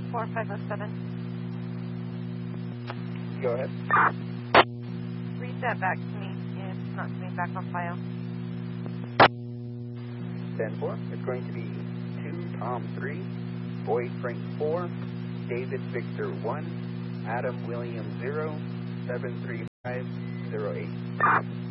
4507. Go ahead. Read that back to me. It's not coming back on file. 10-4. It's going to be 2 Tom 3, Boyd Frank 4, David Victor 1, Adam William 0, 73508.